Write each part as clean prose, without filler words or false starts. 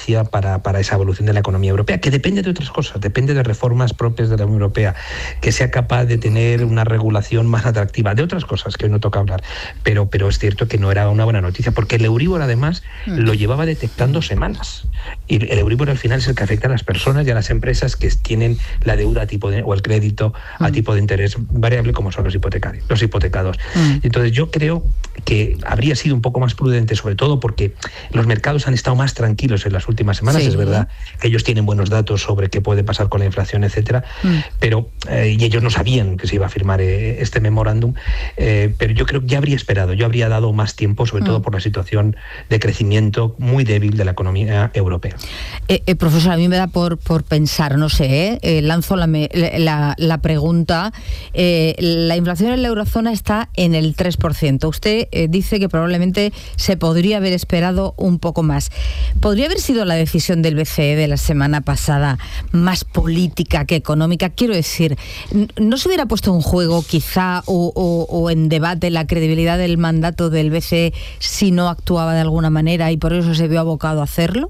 noticia para esa evolución de la economía europea, que depende de otras cosas, depende de reformas propias de la Unión Europea, que sea capaz de tener una regulación más atractiva, de otras cosas que hoy no toca hablar, pero es cierto que no era una buena noticia, porque el Euribor además lo llevaba detectando semanas, y el Euribor al final es el que afecta a las personas y a las empresas que tienen la deuda o el crédito a tipo de interés variable, como son los hipotecados. Entonces yo creo que habría sido un poco más prudente, sobre todo porque los mercados han estado más tranquilos en las últimas semanas. Es verdad que ellos tienen buenos datos sobre qué puede pasar con la inflación, etcétera, pero y ellos no sabían que se iba a firmar este memorándum, pero yo creo que ya habría esperado, yo habría dado más tiempo, sobre todo por la situación de crecimiento muy débil de la economía europea. Profesor, a mí me da por pensar, no sé, lanzo la pregunta. La inflación en la eurozona está en el 3%. Usted dice que probablemente se podría haber esperado un poco más. ¿Podría haber sido la decisión del BCE de la semana pasada más política que económica? Quiero decir, ¿no se hubiera puesto en juego quizá o en debate la credibilidad del mandato del BCE si no actuaba de alguna manera y por eso se vio abocado a hacerlo?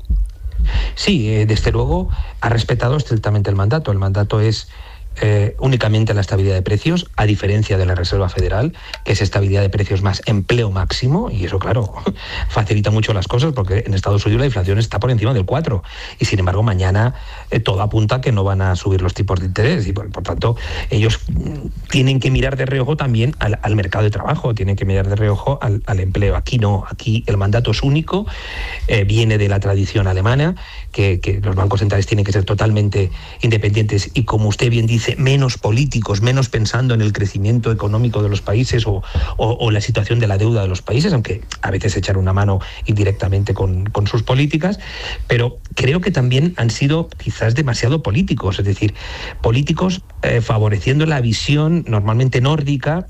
Sí, desde luego ha respetado estrictamente el mandato. El mandato es únicamente la estabilidad de precios, a diferencia de la Reserva Federal, que es estabilidad de precios más empleo máximo, y eso, claro, facilita mucho las cosas, porque en Estados Unidos la inflación está por encima del 4%, y sin embargo mañana todo apunta a que no van a subir los tipos de interés, y por tanto ellos tienen que mirar de reojo también al mercado de trabajo, tienen que mirar de reojo al empleo. Aquí no, aquí el mandato es único, viene de la tradición alemana, que los bancos centrales tienen que ser totalmente independientes y, como usted bien dice, menos políticos, menos pensando en el crecimiento económico de los países o la situación de la deuda de los países, aunque a veces echar una mano indirectamente con sus políticas, pero creo que también han sido quizás demasiado políticos, es decir, políticos favoreciendo la visión normalmente nórdica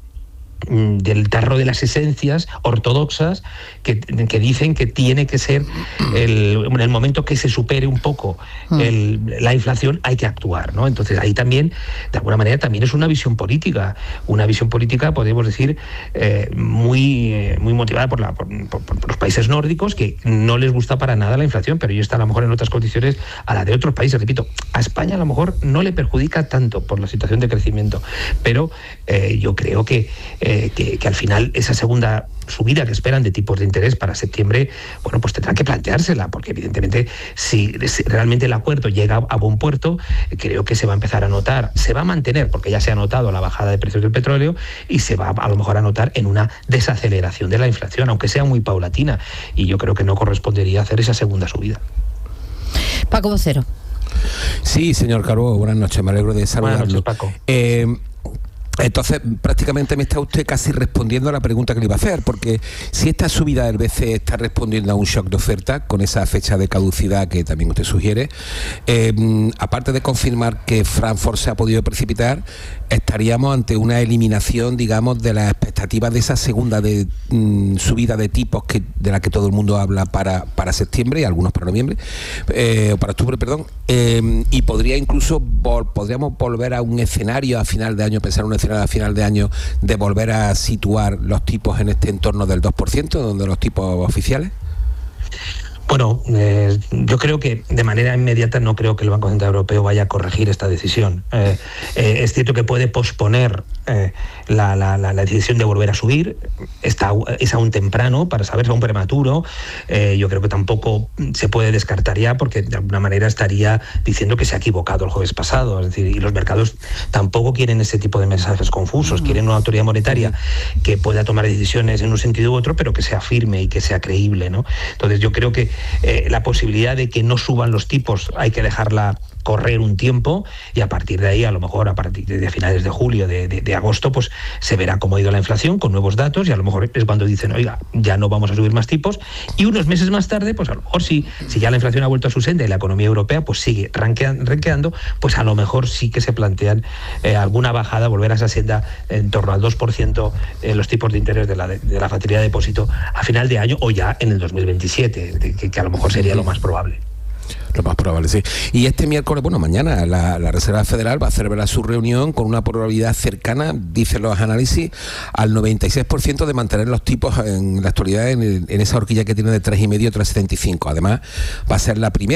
del tarro de las esencias ortodoxas que dicen que tiene que ser en el momento que se supere un poco la inflación hay que actuar, ¿no? Entonces ahí también, de alguna manera, también es una visión política, podemos decir, muy motivada por los países nórdicos, que no les gusta para nada la inflación, pero ellos están a lo mejor en otras condiciones a la de otros países. Repito, a España a lo mejor no le perjudica tanto por la situación de crecimiento, pero yo creo que al final esa segunda subida que esperan de tipos de interés para septiembre, bueno, pues tendrán que planteársela, porque evidentemente si realmente el acuerdo llega a buen puerto, creo que se va a empezar a notar, se va a mantener, porque ya se ha notado la bajada de precios del petróleo, y se va a lo mejor a notar en una desaceleración de la inflación, aunque sea muy paulatina, y yo creo que no correspondería hacer esa segunda subida. Paco Vocero. Sí, señor Calvo, buenas noches, me alegro de saludarlo. Buenas noches, Paco. Entonces, prácticamente me está usted casi respondiendo a la pregunta que le iba a hacer, porque si esta subida del BCE está respondiendo a un shock de oferta, con esa fecha de caducidad que también usted sugiere, aparte de confirmar que Frankfurt se ha podido precipitar, estaríamos ante una eliminación, digamos, de las expectativas de esa segunda subida de tipos de la que todo el mundo habla para septiembre y algunos para noviembre, para octubre, perdón, y podríamos volver a un escenario a final de año, pensar en un escenario a final de año de volver a situar los tipos en este entorno del 2%, donde los tipos oficiales. Bueno, yo creo que de manera inmediata no creo que el Banco Central Europeo vaya a corregir esta decisión. Es cierto que puede posponer la decisión de volver a subir. Es aún temprano para saber, es aún prematuro. Yo creo que tampoco se puede descartar ya, porque de alguna manera estaría diciendo que se ha equivocado el jueves pasado. Es decir, y los mercados tampoco quieren ese tipo de mensajes confusos. Quieren una autoridad monetaria que pueda tomar decisiones en un sentido u otro, pero que sea firme y que sea creíble, ¿no? Entonces yo creo que la posibilidad de que no suban los tipos hay que dejarla correr un tiempo, y a partir de ahí, a lo mejor a partir de finales de julio, de agosto, pues se verá cómo ha ido la inflación con nuevos datos, y a lo mejor es cuando dicen, oiga, ya no vamos a subir más tipos, y unos meses más tarde, pues a lo mejor si ya la inflación ha vuelto a su senda y la economía europea pues sigue renqueando, pues a lo mejor sí que se plantean alguna bajada, volver a esa senda en torno al 2% los tipos de interés de la facilidad de depósito a final de año, o ya en el 2027, que a lo mejor sería lo más probable. Lo más probable, sí. Y este miércoles, mañana la Reserva Federal va a celebrar su reunión con una probabilidad cercana, dicen los análisis, al 96% de mantener los tipos en la actualidad en esa horquilla que tiene de 3,5 y 3,75. Además, va a ser la primera